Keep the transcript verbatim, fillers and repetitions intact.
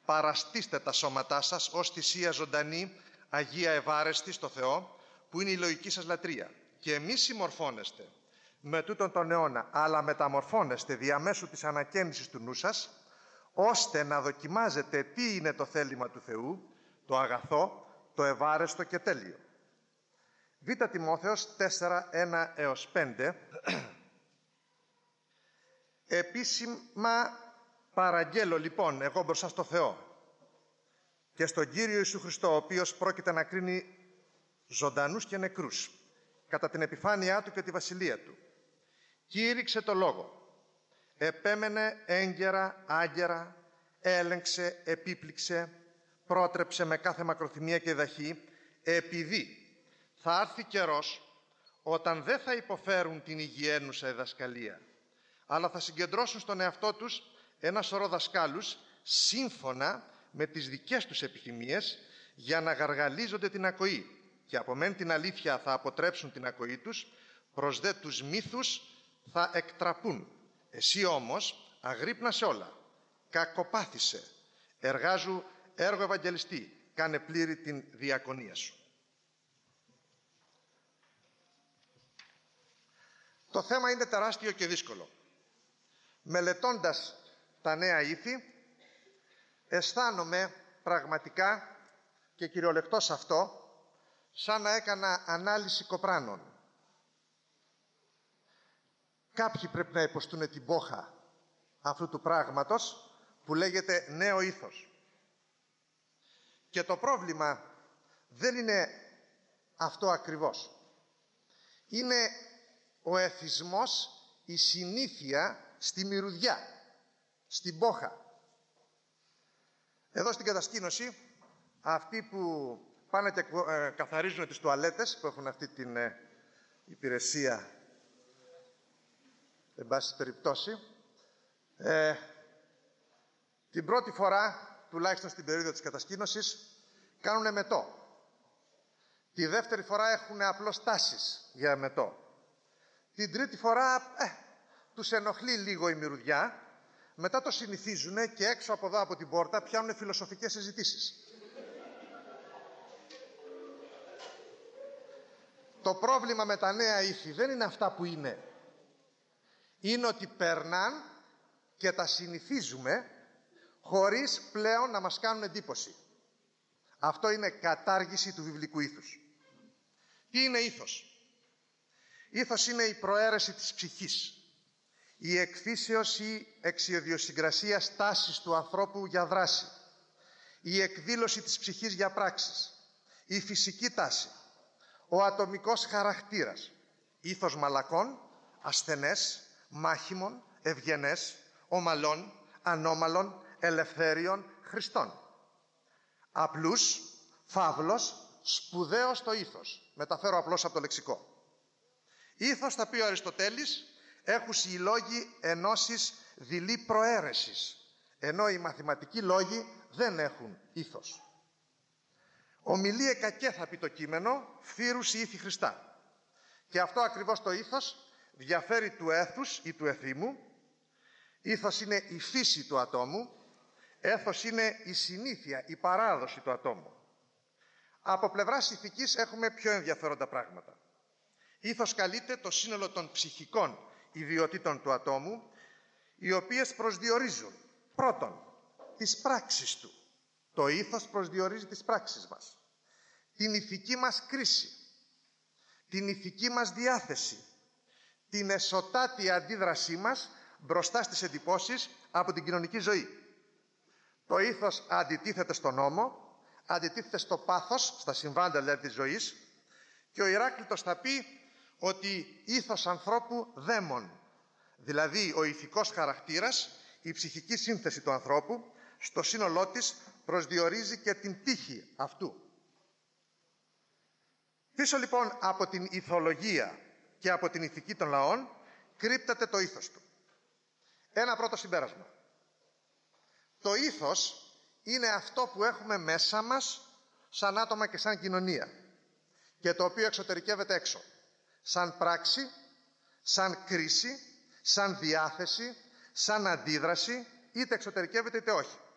παραστήστε τα σώματά σας ως θυσία ζωντανή, Αγία Ευάρεστη στο Θεό, που είναι η λογική σας λατρεία. Και μη συμμορφώνεστε με τούτον τον αιώνα, αλλά μεταμορφώνεστε διαμέσου της ανακαίνησης του νου σας, ώστε να δοκιμάζετε τι είναι το θέλημα του Θεού, το αγαθό, το ευάρεστο και τέλειο. Β' Τιμόθεος τέσσερα, ένα έως πέντε. Επίσημα παραγγέλω λοιπόν εγώ μπροστά στο Θεό και στον Κύριο Ιησού Χριστό, ο οποίος πρόκειται να κρίνει ζωντανούς και νεκρούς κατά την επιφάνειά Του και τη βασιλεία Του. Κήρυξε το λόγο, επέμενε έγκαιρα, άγκαιρα, έλεγξε, επίπληξε, πρότρεψε με κάθε μακροθυμία και δαχή, επειδή θα έρθει καιρός όταν δεν θα υποφέρουν την υγιαίνουσα διδασκαλία, αλλά θα συγκεντρώσουν στον εαυτό τους ένα σωρό δασκάλους σύμφωνα με τις δικές τους επιθυμίες, για να γαργαλίζονται την ακοή, και από μεν την αλήθεια θα αποτρέψουν την ακοή τους, προς δε τους μύθους θα εκτραπούν. Εσύ όμως αγρύπνασε όλα, κακοπάθησε, εργάζου έργο Ευαγγελιστή, κάνε πλήρη την διακονία σου. Το θέμα είναι τεράστιο και δύσκολο. Μελετώντας τα νέα ήθη, αισθάνομαι πραγματικά, και κυριολεκτώς αυτό, σαν να έκανα ανάλυση κοπράνων. Κάποιοι πρέπει να υποστούν την πόχα αυτού του πράγματος που λέγεται νέο ήθος. Και το πρόβλημα δεν είναι αυτό ακριβώς. Είναι ο εθισμός, η συνήθεια στη μυρουδιά, στην πόχα. Εδώ στην κατασκήνωση, αυτοί που πάνε και ε, καθαρίζουν τις τουαλέτες, που έχουν αυτή την ε, υπηρεσία, εν πάση περιπτώσει, ε, την πρώτη φορά, τουλάχιστον στην περίοδο της κατασκήνωσης, κάνουν εμετό. Τη δεύτερη φορά έχουν απλώς τάσεις για εμετό. Την τρίτη φορά ε, τους ενοχλεί λίγο η μυρουδιά, μετά το συνηθίζουν και έξω από εδώ από την πόρτα πιάνουν φιλοσοφικές συζητήσεις. Το πρόβλημα με τα νέα ήθη δεν είναι αυτά που είναι. Είναι ότι περνάν και τα συνηθίζουμε χωρίς πλέον να μας κάνουν εντύπωση. Αυτό είναι κατάργηση του βιβλικού ήθους. Τι είναι ήθος? Ήθος είναι η προαίρεση της ψυχής, η εκφύσεως ή εξιοδιοσυγκρασία τάσης του ανθρώπου για δράση, η εκδήλωση της ψυχής για πράξεις, η φυσική τάση, ο ατομικός χαρακτήρας, ήθος μαλακών, ασθενές, μάχημων, ευγενές, ομαλών, ανώμαλων, ελευθέριων, Χριστών. Απλούς, φαύλος, σπουδαίος το ήθος. Μεταφέρω απλώς από το λεξικό. Ήθος, θα πει ο Αριστοτέλης, έχουν οι λόγοι ενώσεις δειλή προαίρεσης, ενώ οι μαθηματικοί λόγοι δεν έχουν ήθος. Ομιλίε κακέ, θα πει το κείμενο, φύρους η ήθη Χριστά. Και αυτό ακριβώς το ήθος διαφέρει του έθους ή του εθήμου. Ήθος είναι η φύση του ατόμου, έθος είναι η συνήθεια, η παράδοση του ατόμου. Από πλευράς ηθικής έχουμε πιο ενδιαφέροντα πράγματα. Ήθος καλείται το σύνολο των ψυχικών ιδιωτήτων του ατόμου, οι οποίες προσδιορίζουν πρώτον τις πράξεις του. Το ήθος προσδιορίζει τις πράξεις μας, την ηθική μας κρίση, την ηθική μας διάθεση, την εσωτάτη αντίδρασή μας μπροστά στις εντυπώσεις από την κοινωνική ζωή. Το ήθος αντιτίθεται στον νόμο, αντιτίθεται στο πάθος, στα συμβάντα δηλαδή της ζωής, και ο Ηράκλειτος θα πει ότι ήθος ανθρώπου δαίμον, δηλαδή ο ηθικός χαρακτήρας, η ψυχική σύνθεση του ανθρώπου, στο σύνολό της προσδιορίζει και την τύχη αυτού. Πίσω λοιπόν από την ηθολογία και από την ηθική των λαών κρύπτεται το ήθος του. Ένα πρώτο συμπέρασμα. Το ήθος είναι αυτό που έχουμε μέσα μας σαν άτομα και σαν κοινωνία και το οποίο εξωτερικεύεται έξω. Σαν πράξη, σαν κρίση, σαν διάθεση, σαν αντίδραση, είτε εξωτερικεύεται είτε όχι.